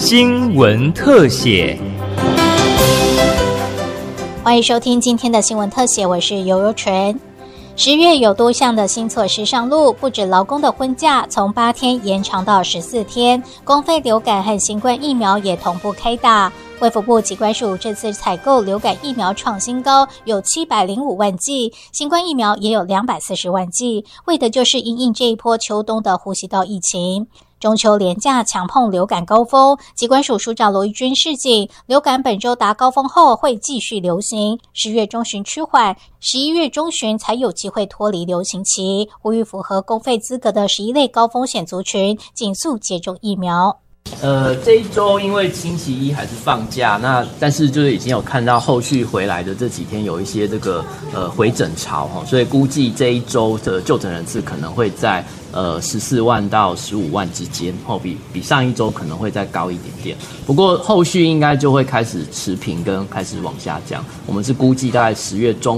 新闻特写。 欢迎收听今天的新闻特写，我是尤尤纯。10月有多项的新措施上路，不止劳工的婚假从8天延长到14天，公费流感和新冠疫苗也同步开打。卫福部疾管署这次采购流感疫苗创新高，有705万剂，新冠疫苗也有240万剂，为的就是因应这一波秋冬的呼吸道疫情。中秋连假强碰流感高峰，疾管署署长罗一钧示警，流感本周达高峰后会继续流行，10月中旬趋缓，11月中旬才有机会脱离流行期，呼吁符合公费资格的11类高风险族群尽速接种疫苗。 这一周因为星期一还是放假，但是就是已经有看到后续回来的这几天有一些这个回诊潮，所以估计这一周的就诊人次可能会在14万到15万之间，比上一周可能会再高一点点。不过后续应该就会开始持平跟开始往下降。我们是估计大概10月中